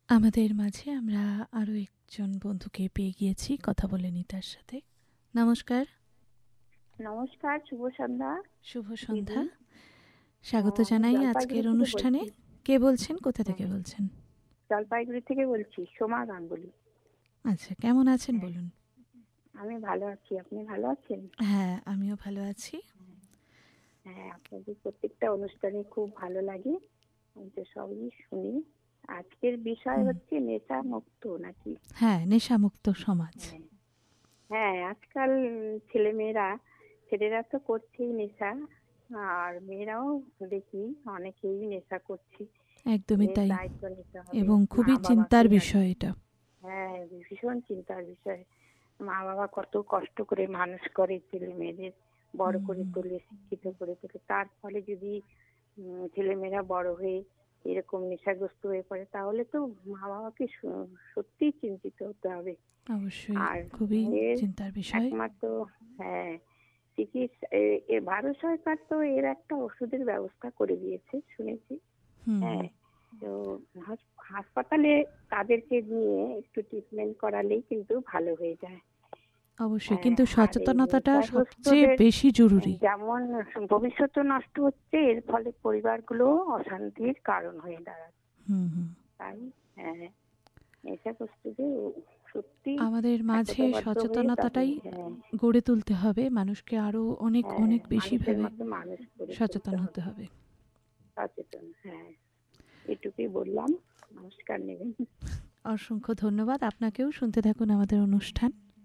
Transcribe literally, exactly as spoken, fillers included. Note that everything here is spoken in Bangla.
আমাদের মাঝে আমরা আরো একজন বন্ধুকে পেয়ে গিয়েছি, কথা বলে নি তার সাথে। নমস্কার। নমস্কার, শুভ সন্ধ্যা। শুভ সন্ধ্যা। দিদি, স্বাগত আহ, আমি জানাই জলপাইগুড়ি আজকের থেকে অনুষ্ঠানে। বলছি। কে বলছেন, কোথা থেকে হ্যাঁ, বলছেন? জলপাইগুড়ি থেকে বলছি, সোমা গাঙ্গুলি। আচ্ছা, কেমন আছেন হ্যাঁ, বলুন? আমি ভালো আছি, আপনি ভালো আছেন? হ্যাঁ, আমিও ভালো আছি। হ্যাঁ, আপনাদের প্রত্যেকটা অনুষ্ঠানে খুব ভালো লাগে, আমি তো সবই শুনি। আজকের বিষয় হুম। হচ্ছে নেশা মুক্ত নাকি? হ্যাঁ, নেশামুক্ত সমাজ। হ্যাঁ, হ্যাঁ, আজকাল ছেলে মেয়েরা ছেলেরা তো করছেই নেশা, আর মেয়েরাও দেখি অনেকেই নেশা করছে। একদমই এর তাই। দায়িত্ব নিতে হবে এবং মা খুবই চিন্তার বাবাকে। বিষয় এটা। হ্যাঁ, ভীষণ চিন্তার বিষয়। মা বাবা কত কষ্ট করে মানুষ করে ছেলে মেয়েদের, বড় হুম, করে হুম। তোলে, শিক্ষিত করে তোলে, তার ফলে যদি উম, ছেলেমেয়েরা বড় হয়ে এরকম নেশাগ্রস্ত হয়ে পড়ে, তাহলে তো মা বাবাকে স- সত্যিই চিন্তিত হতে হবে। অবশ্যই আর খুবই এর চিন্তার বিষয়। একমাত্র, হ্যাঁ, চিকিৎসা, এ- এ ভারত সরকার তো এর একটা ওষুধের ব্যবস্থা করে দিয়েছে শুনেছি। হুম, হুম। হ্যাঁ, তো হাস- হাসপাতালে তাদেরকে নিয়ে একটু ট্রিটমেন্ট করালেই কিন্তু ভালো হয়ে যায়। অবশ্যই, হ্যাঁ, কিন্তু আর এই সচেতনতাটা সবচেয়ে নেশাগ্রস্তদের বেশি জরুরি। যেমন ভবিষ্যৎ নষ্ট হচ্ছে, এর ফলে পরিবারগুলো অশান্তির কারণ হয়ে দাঁড়াচ্ছে। হুম, হুম। তাই হ্যাঁ, নেশাগ্রস্তদের সত্যি আমাদের মাঝে একতাবদ্ধ হয়ে তাদের, সচেতনতাটাই হ্যাঁ, গড়ে তুলতে হবে। মানুষকে আরো অনেক হ্যাঁ, অনেক মানুষের বেশিভাবে মতো মানুষ করে তুলতে সচেতন হতে হবে, হবে। সচেতন। হ্যাঁ, এটুকুই বললাম, নমস্কার নেবেন। অসংখ্য ধন্যবাদ আপনাকেও। শুনতে থাকুন আমাদের অনুষ্ঠান।